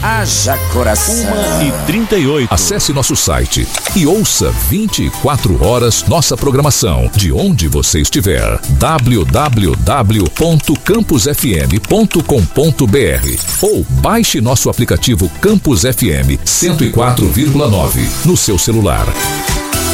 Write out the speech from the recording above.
Haja coração. 1h38. Acesse nosso site e ouça 24 horas nossa programação, de onde você estiver. www.campusfm.com.br ou baixe nosso aplicativo Campus FM 104,9 no seu celular.